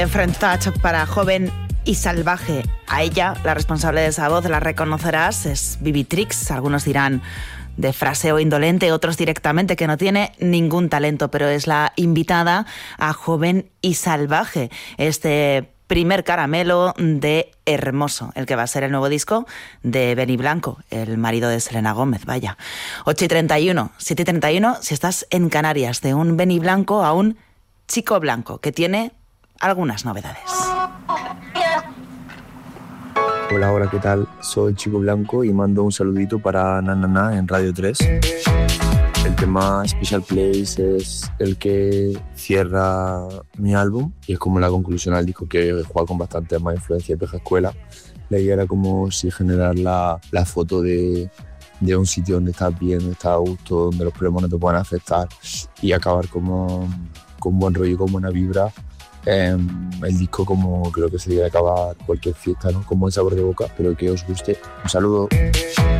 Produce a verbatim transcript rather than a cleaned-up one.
Friend Touch para Joven y Salvaje. A ella, la responsable de esa voz, la reconocerás, es Bibi Trix. Algunos dirán de fraseo indolente, otros directamente que no tiene ningún talento, pero es la invitada a Joven y Salvaje, este primer caramelo de Hermoso, el que va a ser el nuevo disco de Benny Blanco, el marido de Selena Gómez, vaya. ocho y treinta y uno, siete y treinta y uno, si estás en Canarias, de un Benny Blanco a un Chico Blanco, que tiene algunas novedades. Hola, hola, ¿qué tal? Soy Chico Blanco y mando un saludito para Na Na Na en Radio tres. El tema Special Place es el que cierra mi álbum y es como la conclusión al disco, que juega con bastante más influencia de vieja escuela. La idea era como si generar la, la foto de, de un sitio donde estás bien, donde estás a gusto, donde los problemas no te puedan afectar y acabar como, con buen rollo, con buena vibra. Eh, el disco como creo que sería acabar cualquier fiesta, ¿no? Como el sabor de boca, pero que os guste. Un saludo.